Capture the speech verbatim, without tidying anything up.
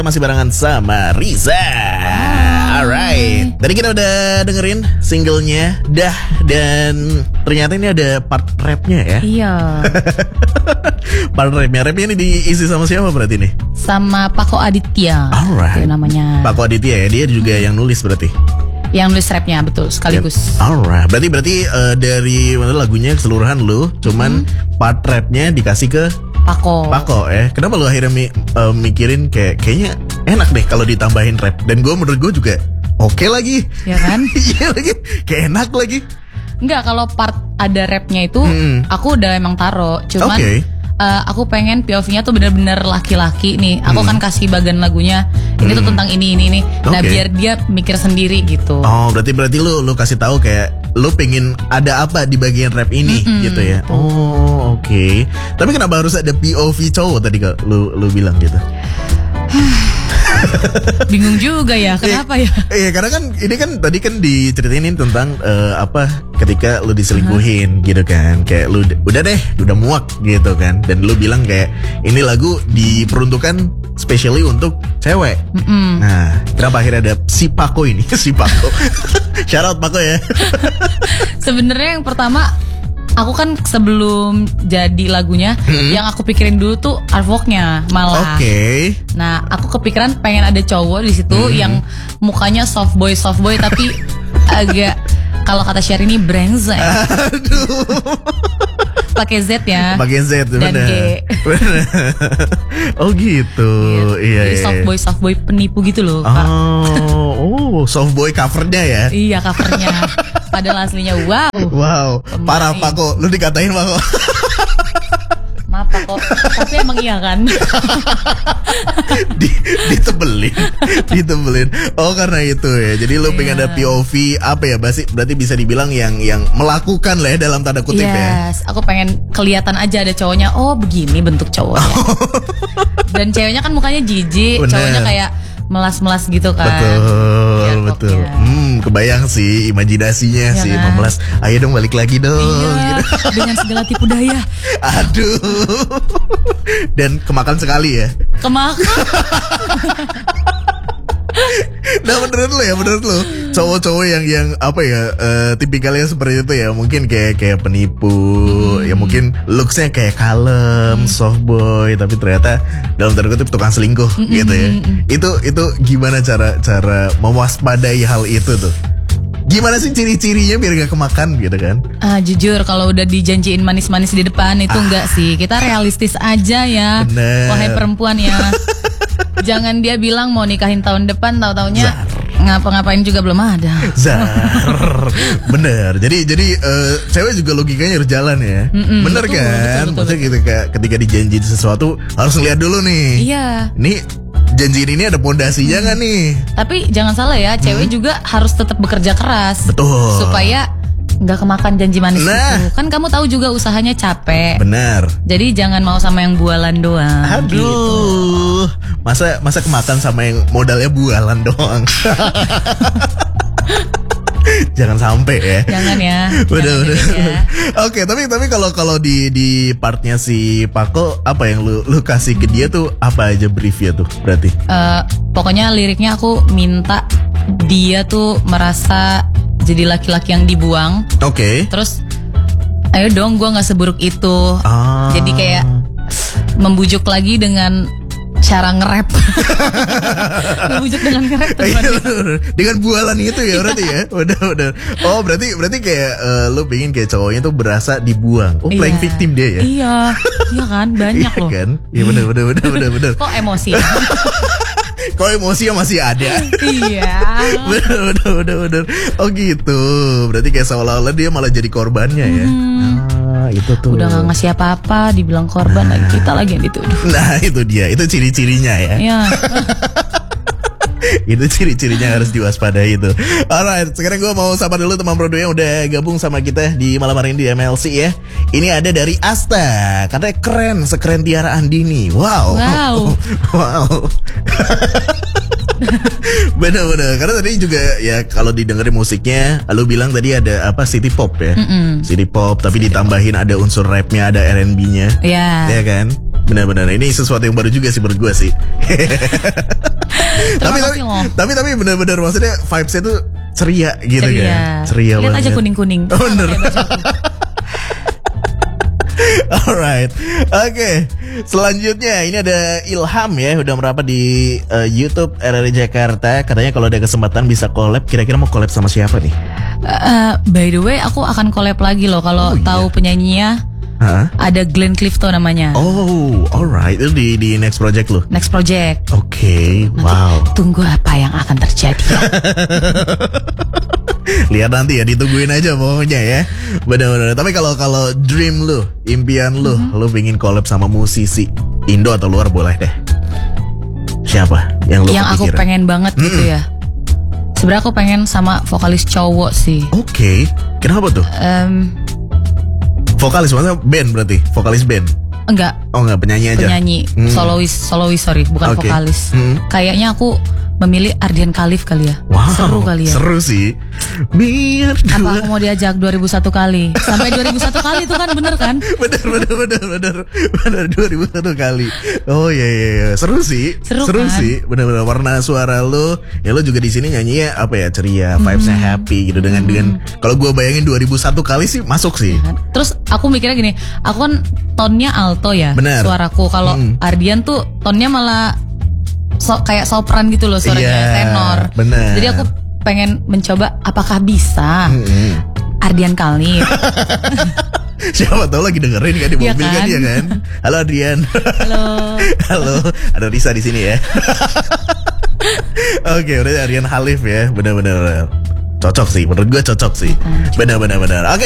Masih barengan sama Riza. Alright. Tadi kita udah dengerin singlenya Dah. Dan ternyata ini ada part rapnya ya. Iya. Part rapnya. Rapnya ini diisi sama siapa berarti nih? Sama Pako Aditya. Alright. Itu namanya. Pako Aditya ya. Dia juga yang nulis berarti. Yang nulis rapnya betul sekaligus. Alright. Berarti berarti uh, dari mana lagunya keseluruhan lu, cuman hmm. part rapnya dikasih ke Pako. Pako ya. Kenapa lu akhirnya mi, uh, mikirin kayak kayaknya enak deh kalau ditambahin rap. Dan gue menurut gue juga oke okay lagi. Ya kan? Iya lagi. Kayak enak lagi. Enggak, kalau part ada rapnya itu hmm. aku udah emang taro. Cuman okay. uh, aku pengen P O V-nya tuh bener-bener laki-laki nih. Aku hmm. kan kasih bagian lagunya. Ini hmm. tuh tentang ini ini ini. Nah okay. biar dia mikir sendiri gitu. Oh berarti berarti lu lu kasih tahu kayak lu pengen ada apa di bagian rap ini mm-hmm. gitu ya. Oh oke. Okay. Tapi kenapa harus ada P O V cowok tadi kalau lu lu bilang gitu? Bingung juga ya, kenapa ya? Iya, karena kan ini kan tadi kan diceritain tentang uh, apa ketika lu diselingkuhin uh-huh. gitu kan. Kayak lu udah deh, udah muak gitu kan. Dan lu bilang kayak ini lagu diperuntukkan specially untuk cewek. Mm-mm. Nah, kenapa akhirnya ada si Pako ini? Si Pako. Shout out Pako ya. Sebenarnya yang pertama aku kan sebelum jadi lagunya, hmm. yang aku pikirin dulu tuh artworknya malah. Oke. Okay. Nah, aku kepikiran pengen ada cowok di situ hmm. yang mukanya soft boy soft boy tapi agak kalau kata Syahrini brengsek. Aduh. Pakai Z ya. Pakai Z dan bener. G. Bener. Oh gitu. Iya. Jadi iya. soft boy soft boy penipu gitu loh. Oh, oh soft boy covernya ya. Iya covernya. Padahal aslinya wow. Wow. Pemain. Parah Pako. Lu dikatain Pako. Maaf Pako. Tapi emang iya kan. Di, ditebelin. Ditebelin. Oh karena itu ya. Jadi lu yeah. pengen ada P O V apa ya? Berarti, berarti bisa dibilang yang yang melakukan lah ya dalam tanda kutip yes, ya. Yes. Aku pengen kelihatan aja ada cowoknya. Oh begini bentuk cowoknya. Dan ceweknya kan mukanya jijik. Cowoknya kayak melas-melas gitu kan. Betul, ya, betul. Hmm, kebayang sih imajinasinya ya sih kan? Memelas. Ayo dong balik lagi dong. Iya, gitu. Dengan segala tipu daya. Aduh. Dan kemakan sekali ya. Kemakan. Nah menurut lo ya, menurut lo cowok-cowok yang yang apa ya uh, tipikalnya seperti itu ya, mungkin kayak kayak penipu, hmm. ya mungkin looksnya kayak kalem, hmm. soft boy, tapi ternyata dalam tanda kutip tukang selingkuh hmm. gitu ya. Hmm. Itu itu gimana cara cara mewaspadai hal itu tuh? Gimana sih ciri-cirinya biar gak kemakan gitu kan? Ah, jujur kalau udah dijanjiin manis-manis di depan itu ah. enggak sih. Kita realistis aja ya. Bener. Wahai perempuan ya. Jangan dia bilang mau nikahin tahun depan, tahu-taunya ngapa-ngapain juga belum ada. Zar. Bener. Jadi jadi uh, cewek juga logikanya harus jalan ya. Mm-mm, bener betul, kan? Betul, betul, Maksudnya betul. Ketika, ketika dijanjiin sesuatu harus ngeliat dulu nih. Iya. Ini janji ini ada pondasinya nggak hmm. nih? Tapi jangan salah ya, cewek hmm. juga harus tetap bekerja keras. Betul. Supaya nggak kemakan janji manis nah. itu. Kan kamu tahu juga usahanya capek. Benar. Jadi jangan mau sama yang bualan doang. Aduh, gitu. masa masa kemakan sama yang modalnya bualan doang. Jangan sampai ya. Jangan ya. Udah udah. Ya. Oke, tapi tapi kalau kalau di di partnya si Pako, apa yang lu lu kasih ke dia tuh apa aja briefnya tuh berarti? Uh, pokoknya liriknya aku minta dia tuh merasa jadi laki-laki yang dibuang. Oke. Okay. Terus, ayo dong, gue nggak seburuk itu. Ah. Jadi kayak membujuk lagi dengan cara nge-rap. Membujuk dengan nge-rap tuh. Dengan bualan itu ya berarti ya. Udah udah. Oh berarti berarti kayak uh, lu pengen kayak cowoknya tuh berasa dibuang. Oh playing iya. victim dia ya. Iya. Iya kan banyak loh. Iya kan. Iya benar benar benar benar benar. Kok emosi? Kok emosinya masih ada. Iya. Bener bener bener bener. Oh gitu. Berarti kayak seolah-olah dia malah jadi korbannya ya. Hmm. Ah itu tuh. Udah gak ngasih apa-apa, dibilang korban nah. lagi, kita lagi yang dituduh. Nah itu dia, itu ciri-cirinya ya. Iya. Itu ciri-cirinya harus diwaspadai itu. Alright, sekarang gue mau sapa dulu teman prodo yang udah gabung sama kita di malam hari ini di M L C ya. Ini ada dari Asta, katanya keren, sekeren Tiara Andini. Wow. Wow. Wow. Bener-bener, karena tadi juga ya kalau didengerin musiknya, lu bilang tadi ada apa city pop ya, Mm-mm. city pop, tapi city ditambahin pop. Ada unsur rapnya, ada R and B-nya, yeah. ya kan? Benar-benar ini sesuatu yang baru juga sih menurut gue sih. tapi tapi, tapi tapi benar-benar maksudnya vibes-nya tuh ceria gitu ceria. kan. Ceria Lihat banget. aja kuning-kuning. Oh, bener. Alright, oke. Okay. Selanjutnya ini ada Ilham ya, udah merapat di uh, YouTube R R I Jakarta. Katanya kalau ada kesempatan bisa collab. Kira-kira mau collab sama siapa nih? Uh, by the way, aku akan collab lagi loh. Kalau oh, tahu iya. penyanyinya, huh? Ada Glenn Clifton namanya. Oh, alright. Itu di di next project lo. Next project. Oke, okay. Wow. Tunggu apa yang akan terjadi. Lihat nanti ya, ditungguin aja pokoknya ya. Benar-benar. Tapi kalau kalau dream lu, impian lu, mm-hmm. lu pengen collab sama musisi Indo atau luar boleh deh. Siapa yang lu Yang kepikiran? Aku pengen banget mm-hmm. gitu ya. Sebenarnya aku pengen sama vokalis cowok sih. Oke. Okay. Kenapa tuh? Um, vokalis maksudnya band berarti? Vokalis band? Enggak. Oh enggak, penyanyi aja. Penyanyi, mm. solois, solois sorry, bukan okay. vokalis. Mm. Kayaknya aku memilih Ardian Khalif kali ya. Wow, seru kali ya. Seru sih. Biar apa aku mau diajak dua ribu satu kali? Sampai dua ribu satu kali itu kan bener kan? Bener bener bener bener bener dua ribu satu kali. Oh iya iya iya. Seru sih. Seru, seru kan? sih. Bener-bener warna suara lo, ya lo juga di sini nyanyinya apa ya, ceria, vibesnya hmm. happy gitu dengan hmm. dengan kalau gue bayangin dua ribu satu kali sih masuk sih. Ya kan? Terus aku mikirnya gini, aku kan tonnya alto ya, bener. Suaraku. Kalau hmm. Ardian tuh tonnya malah So, kayak sopran gitu loh suaranya, yeah, tenor. Bener. Jadi aku pengen mencoba apakah bisa mm-hmm. Ardian Khalif. Siapa tahu lagi dengerin kan di mobil ya kan? kan ya kan. Halo Ardian. Halo. Halo. Ada Risa di sini ya. Oke, okay, udah Ardian Khalif ya. Benar-benar cocok sih. Menurut gue cocok sih. Benar-benar benar. Oke. Okay.